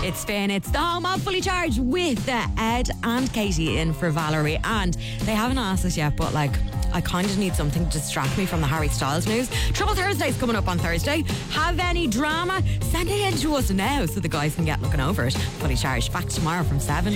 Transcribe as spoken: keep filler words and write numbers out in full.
It's Finn. It's the home of Fully Charged with uh, Ed and Katie in for Valerie. And they haven't asked us yet, but like, I kind of need something to distract me from the Harry Styles news. Trouble Thursday's coming up on Thursday. Have any drama? Send it in to us now so the guys can get looking over it. Fully Charged back tomorrow from seven.